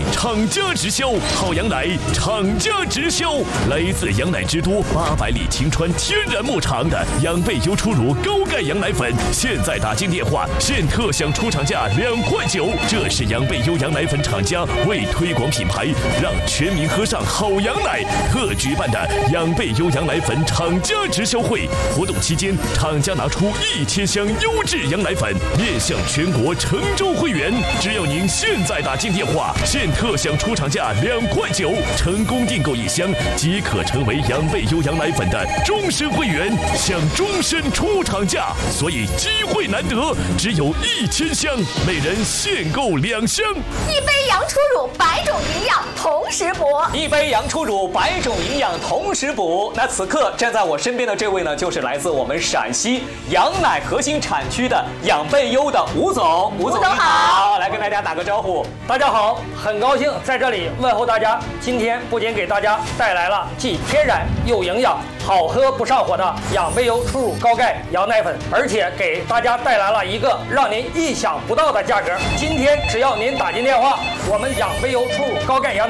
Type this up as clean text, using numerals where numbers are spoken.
厂家直销，好羊奶厂家直销，来自羊奶之都800里晴川天然牧场的养倍优初乳高钙羊奶粉，现在打进电话现特享出厂价2.9块，这是养倍优羊奶粉厂家为推广品牌，让全民喝上好羊奶特举办的养倍优羊奶粉厂家直销会。活动期间，厂家拿出1000箱优质羊奶粉面向全国诚州会员，只要您现在打进电话现特享出厂价2.9块，成功订购1箱即可成为养倍优羊奶粉的终身会员，享终身出厂价。所以机会难得，只有1000箱，每人限购2箱。 一杯羊初乳，100种营养同时补。 一杯羊初乳，100种营养同时补。那此刻站在我身边的这位呢，就是来自我们陕西羊奶核心产区的养倍优的吴总。吴总你好，来跟大家打个招呼。 大家好，很高兴在这里问候大家。今天不仅给大家带来了既天然又营养、好喝不上火的养倍优初乳高钙羊奶粉，而且给大家带来了一个让您意想不到的价格。今天只要您打进电话，我们养倍优初乳高钙羊